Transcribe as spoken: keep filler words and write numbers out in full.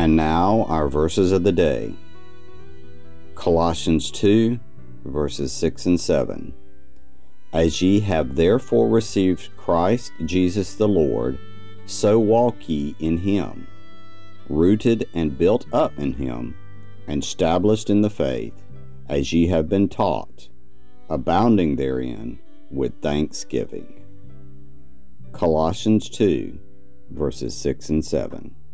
And now our verses of the day. Colossians two, verses six and seven. As ye have therefore received Christ Jesus the Lord, so walk ye in him, rooted and built up in him, and established in the faith, as ye have been taught, abounding therein with thanksgiving. Colossians two, verses six and seven.